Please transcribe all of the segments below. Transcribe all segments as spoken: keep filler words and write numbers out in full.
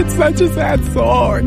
It's such a sad song.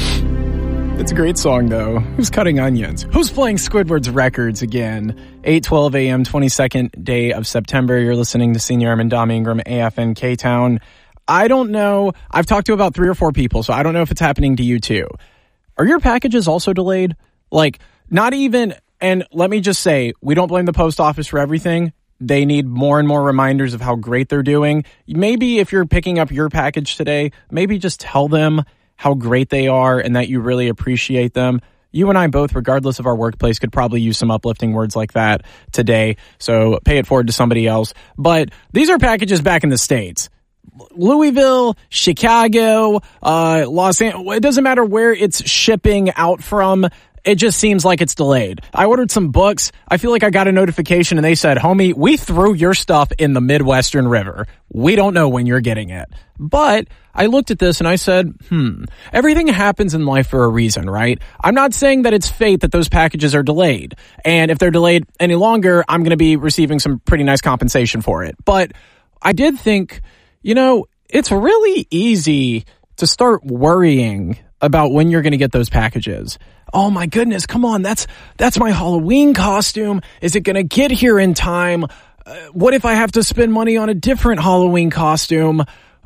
It's a great song, though. Who's cutting onions? Who's playing Squidward's records again? eight twelve a.m., twenty-second day of September. You're listening to Senior and Dom Ingram, A F N K-Town. I don't know. I've talked to about three or four people, so I don't know if it's happening to you, too. Are your packages also delayed? Like, not even... And let me just say, we don't blame the post office for everything. They need more and more reminders of how great they're doing. Maybe if you're picking up your package today, maybe just tell them how great they are and that you really appreciate them. You and I both, regardless of our workplace, could probably use some uplifting words like that today. So pay it forward to somebody else. But these are packages back in the States. Louisville, Chicago, uh, Los Angeles. It doesn't matter where it's shipping out from. It just seems like it's delayed. I ordered some books. I feel like I got a notification and they said, homie, we threw your stuff in the Midwestern River. We don't know when you're getting it. But I looked at this and I said, hmm, everything happens in life for a reason, right? I'm not saying that it's fate that those packages are delayed. And if they're delayed any longer, I'm going to be receiving some pretty nice compensation for it. But I did think, you know, it's really easy to start worrying about when you're going to get those packages. Oh my goodness, come on, that's that's my Halloween costume. Is it going to get here in time? Uh, what if I have to spend money on a different Halloween costume?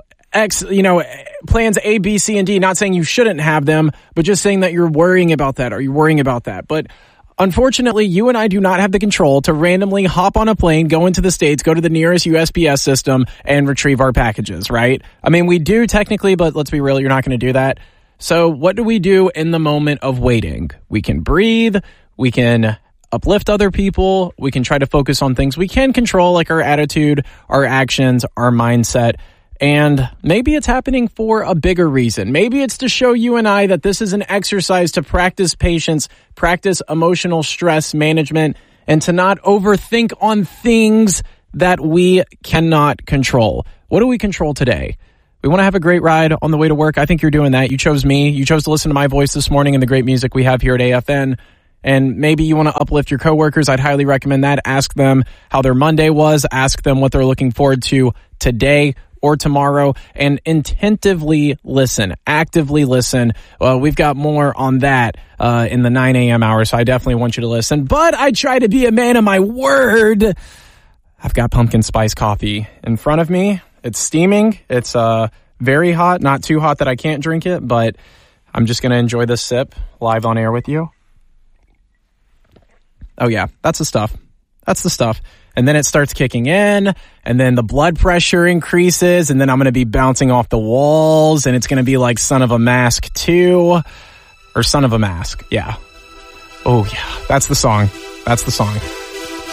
X, you know, plans A, B, C, and D, not saying you shouldn't have them, but just saying that you're worrying about that. Are you worrying about that? But unfortunately, you and I do not have the control to randomly hop on a plane, go into the States, go to the nearest U S P S system, and retrieve our packages, right? I mean, we do technically, but let's be real, you're not going to do that. So what do we do in the moment of waiting? We can breathe. We can uplift other people. We can try to focus on things we can control, like our attitude, our actions, our mindset. And maybe it's happening for a bigger reason. Maybe it's to show you and I that this is an exercise to practice patience, practice emotional stress management, and to not overthink on things that we cannot control. What do we control today? We want to have a great ride on the way to work. I think you're doing that. You chose me. You chose to listen to my voice this morning and the great music we have here at A F N. And maybe you want to uplift your coworkers. I'd highly recommend that. Ask them how their Monday was. Ask them what they're looking forward to today or tomorrow. And attentively listen. Actively listen. Well, we've got more on that uh, in the nine a.m. hour, so I definitely want you to listen. But I try to be a man of my word. I've got pumpkin spice coffee in front of me. It's steaming. It's uh, very hot, not too hot that I can't drink it, but I'm just going to enjoy this sip live on air with you. Oh, yeah, that's the stuff. That's the stuff. And then it starts kicking in, and then the blood pressure increases, and then I'm going to be bouncing off the walls, and it's going to be like Son of a Mask two, or Son of a Mask. Yeah. Oh, yeah, that's the song. That's the song.